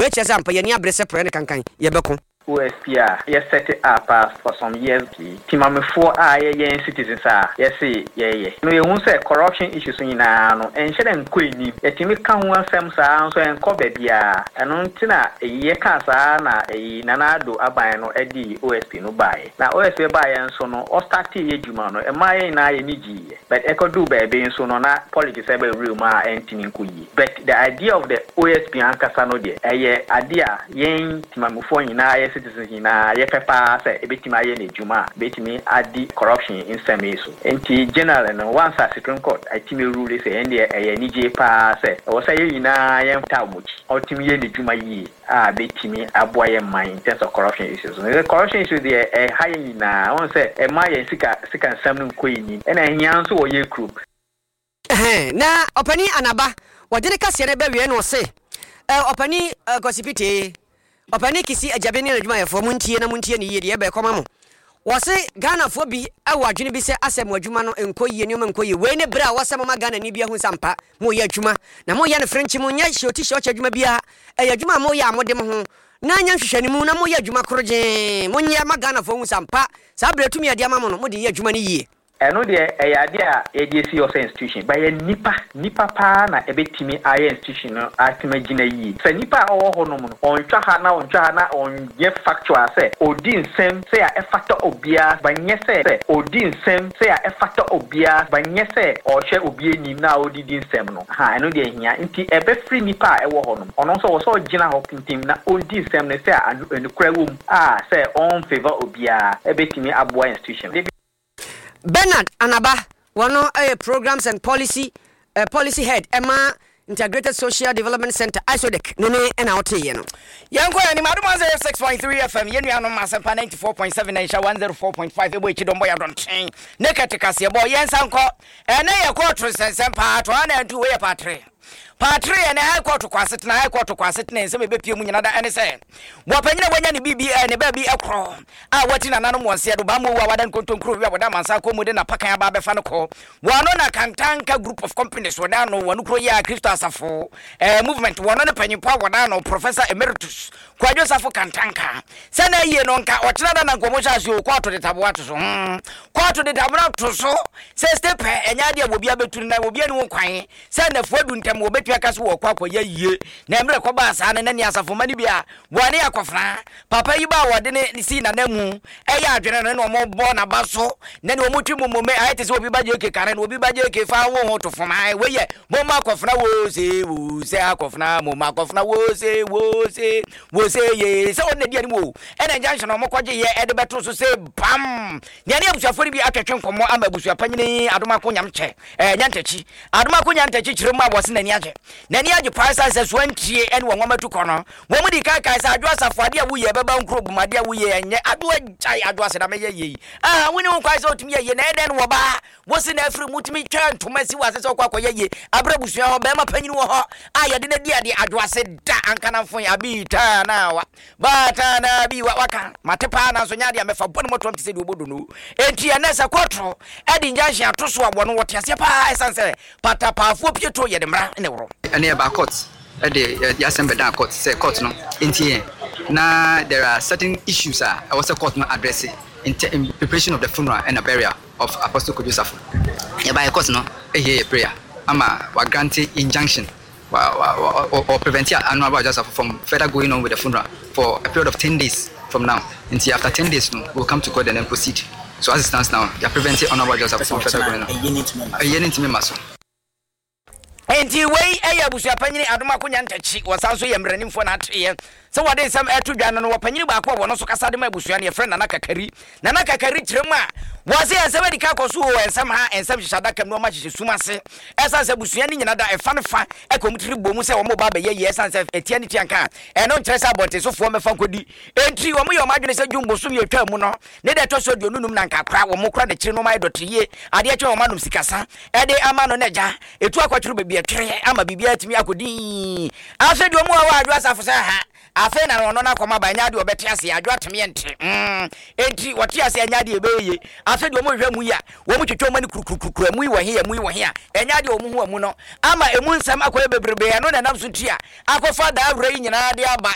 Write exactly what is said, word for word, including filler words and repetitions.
che say ampa ye ni abrese pre ne kankan ye beko O S P A, yes, set it up uh, for some years. Timam four are yen citizens are, yes, yeah, yeah. No, you won't say corruption issues in Nano, and Sheddon Queen, a Timmy can one some sounds and Cobebia, and on Tina, a year casana, a Nanado, Abano, Eddie, O S P no buy. Now, O S P buy and so no, or start to Jumano, and my and I need but Echo do baby and so no, not politics ever real ma and Timmy Kui. But the idea of the O S P and Casano, a idea, yen Timamufo in I citizens in a yepepa say ebetima ye ne juma betimi adi corruption in semeso enti general and once a Supreme Court itimi rule say ende e ni je pa say o say ye na ye mta muchi otimi ye ne juma yi a betimi aboye man in terms of corruption issues. The corruption issues there e high na on say e ma ye sika sika nsam no koyini e na hia nso wo ye group eh na opani anaba wode ne kase ne be we no say eh opani gosipite opani kisi ajabe ni adwuma yefo muntie na muntie ni yie de be koma mo wo se Ghana fo bi awo adwene bi se asem adwuma no enkoyie ni o menkoyie we ne bra wo se mo Ghana ni bia hu sampa mo ye adwuma na mo ye ne French mo nya shoti shoti adwuma bia e adwuma mo ye amode mo ho na nya hwehwani mu na mo ye adwuma kroje mo nya ma Ghana fo hu sampa sa bra tumi ade ama mo no mo de ye adwuma ni yie eno de e yade a A D C or institution by a nipa nipa pa na ebetimi aye institution no atima gina yi se nipa owo ho no mo on twa ha na on twa ha na on ye factual say odi nsem say a factor obia banye say odi nsem say a factor obia banye say o hwe obi enim na odi di nsem no ha eno de hia nti ebe free nipa e wo ho no ono so wo so gina ho pintim na odi nsem ne say anu kura wom ah say on favor obia ebetimi aboa institution. Bernard Anaba, one of uh, programs and policy uh, policy head, Emma Integrated Social Development Center, I S O D E C, Nene and out here. Young Koya, ni Maduma six point three F M, Yenu Ano Masampa ninety-four point seven, Aisha one oh four point five, which you don't boy, I don't change. Nekatikasi, boy, Yen Sanko, and a quarter and part one and two way patre. Patre and I quote to Quasit, and I quote to Quasit, and some baby another and say, Wapena when any baby and a baby a crow. I watch in another one said, Bamu, Wadan Conton Crew, Wadam, Sako, Mudena, Paka, Baba Fanaco. One on a Kantanka group of companies, Wadano, one Kroya, Christosafo, a movement, one on a penny power, Wadano, Professor Emeritus, Quadrosafo Kantanka. Sana Yenonka, or Tana Gomosha, you quarter the Tabuato, quarter the Tabuato, so says the pair, and Yadia will be able to know, will be no crying, send a Forduntum will bet Kasu or Quaco ye, Namra Cobas, and then Yasa for Manibia, one year Cofra, Papa Iba, didn't see Nemu, Aya General no more born a basso, then Mutumu Mome, I will be by your Karen, will be by your Kefa, water for my way, Moma Cofna was a woozy Cofna, Moma Cofna was a woozy, was a ye, so on the dear woo, and a junction of Mokaji, at the battle to say, Bam, Yaniam Safari be attraction from Amabusha Pani, Adumakunyamche, Yantachi, Adumakunyantachi, Roma was in the Yaja. Nanya price as twenty and one woman to corner. Woman the Kakas address of Fadia we have about group, my dear we and Adwa Chai address and a ye. Ah, we know quite out to me a Ned and Waba was in every mutimi turn to Messi was a so quack ye. Abrabusha, Bama Penny Waha. I didn't hear the address said that and can for a beat now. But I be waka. Matapana Sonyadia me for one more twenty said Ubudunu. And Tianessa Quattro, adding Jasha Tosua one what Yasiapa, as I say, Patapa for Pietro Yademra in the world. And about courts, uh, the the assembly down court, say court no. In here, now there are certain issues. Uh, I was a court no address it in, te- in preparation of the funeral and the burial of Apostle Kudusafo. Yeah, by a court no, a here prayer. Ama wa granting injunction, or, or, or prevent annual Joseph from further going on with the funeral for a period of ten days from now. Until after ten days, no, we'll come to court and then proceed. So as it stands now, they are preventing honorable Joseph from further going on. A year into me, Enti way eya busu apanyini adoma konya ntachi wasanso ye mranim fo na atye so wade sam etu dwan no wapanyini ba ko wono so kasa de ma busu ne friend na kakari na na kakari kiremu a wase asem di ka koso o ensam ha ensam hihada kam no ma hihye sumase esa se busu ne nyina da efa ne fa ekomtiri bomu se wo mo ba ba ye ye esa se etia ne tianka e no ntresa bote so fo mefa nkodi enti wo mo ye o madwene se dwumbo sum ye twa mu no ne de to so de onunum na nkakra wo mo kra de kire no ma dotiye ade atwa wo manum sikasa e de ama no neja etu akwatru bebi ama bibia timi akodi afa de omu awa adwa safo se ha afa na no na koma ba nya de obete ase adwa teme ente mm enti wote ase nya de ebeye afa de omu hwa mu ya wo mu twetwa mani kurukuru mu yi wo he mu yi wo he a enya de omu hu amu no ama emu nsam akoye bebrebe no na nam so tia akofa da awre nyina de aba